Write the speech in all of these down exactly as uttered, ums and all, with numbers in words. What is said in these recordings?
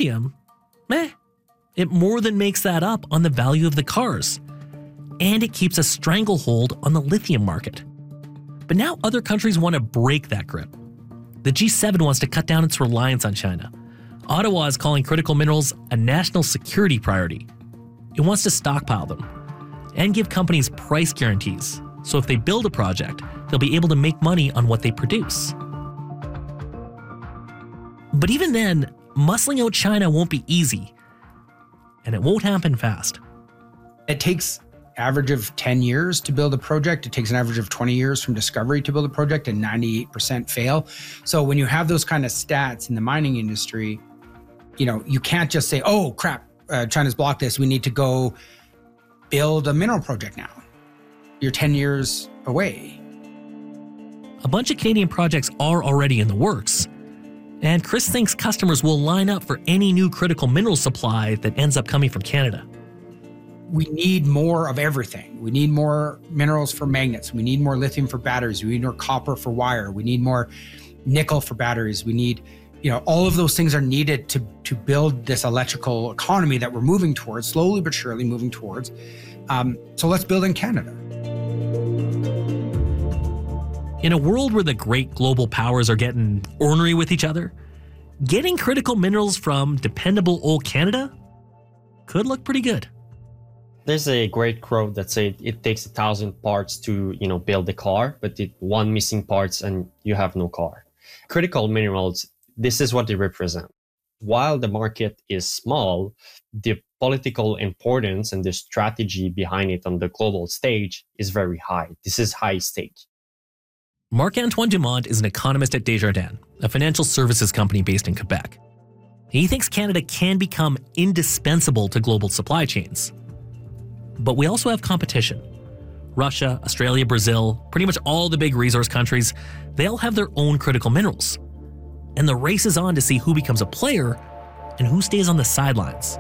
lithium, meh, it more than makes that up on the value of the cars. And it keeps a stranglehold on the lithium market. But now other countries want to break that grip. The G seven wants to cut down its reliance on China. Ottawa is calling critical minerals a national security priority. It wants to stockpile them and give companies price guarantees, so if they build a project, they'll be able to make money on what they produce. But even then, muscling out China won't be easy, and it won't happen fast. It takes average of ten years to build a project. It takes an average of twenty years from discovery to build a project, and ninety-eight percent fail. So when you have those kind of stats in the mining industry, you know, you can't just say, oh crap, uh, China's blocked this, we need to go build a mineral project now. You're ten years away. A bunch of Canadian projects are already in the works, and Chris thinks customers will line up for any new critical mineral supply that ends up coming from Canada. We need more of everything. We need more minerals for magnets. We need more lithium for batteries. We need more copper for wire. We need more nickel for batteries. We need, you know, all of those things are needed to, to build this electrical economy that we're moving towards, slowly but surely moving towards. Um, so let's build in Canada. In a world where the great global powers are getting ornery with each other, getting critical minerals from dependable old Canada could look pretty good. There's a great quote that says it takes a thousand parts to, you know, build a car, but it one missing parts and you have no car. Critical minerals, this is what they represent. While the market is small, the political importance and the strategy behind it on the global stage is very high. This is high stake. Marc-Antoine Dumont is an economist at Desjardins, a financial services company based in Quebec. He thinks Canada can become indispensable to global supply chains. But we also have competition. Russia, Australia, Brazil, pretty much all the big resource countries, they all have their own critical minerals. And the race is on to see who becomes a player and who stays on the sidelines.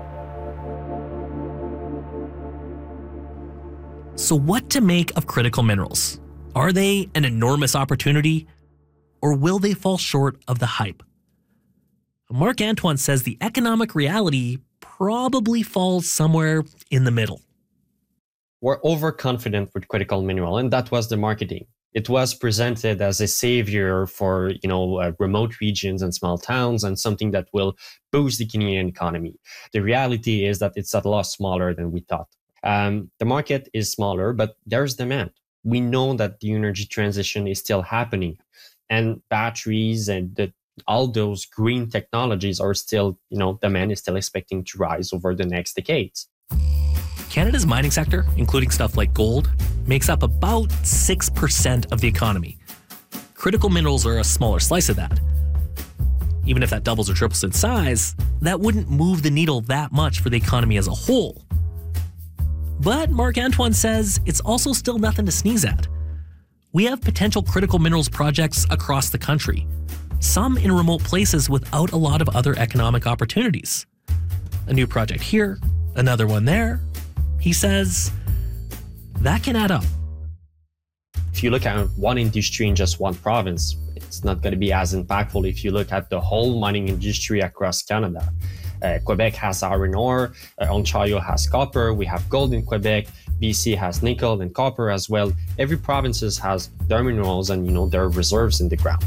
So what to make of critical minerals? Are they an enormous opportunity, or will they fall short of the hype? Marc-Antoine says the economic reality probably falls somewhere in the middle. We're overconfident with critical mineral, and that was the marketing. It was presented as a savior for, you know, uh, remote regions and small towns, and something that will boost the Canadian economy. The reality is that it's a lot smaller than we thought. Um, the market is smaller, but there's demand. We know that the energy transition is still happening, and batteries and the, all those green technologies are still, you know, demand is still expecting to rise over the next decades. Canada's mining sector, including stuff like gold, makes up about six percent of the economy. Critical minerals are a smaller slice of that. Even if that doubles or triples in size, that wouldn't move the needle that much for the economy as a whole. But Marc-Antoine says it's also still nothing to sneeze at. We have potential critical minerals projects across the country, some in remote places without a lot of other economic opportunities. A new project here, another one there. He says that can add up. If you look at one industry in just one province, it's not going to be as impactful if you look at the whole mining industry across Canada. Uh, Quebec has iron ore, uh, Ontario has copper, we have gold in Quebec, B C has nickel and copper as well. Every province has their minerals and, you know, their reserves in the ground.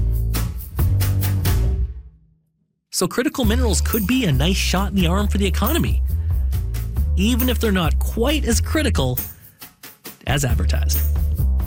So critical minerals could be a nice shot in the arm for the economy, even if they're not quite as critical as advertised.